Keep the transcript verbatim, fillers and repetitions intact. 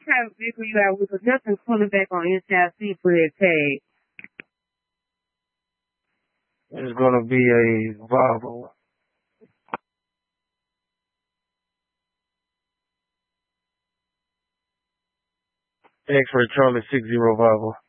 type of vehicle you have because nothing's pulling back on inside seat for that tag. It's gonna be a Volvo. X-ray Charlie six zero Volvo.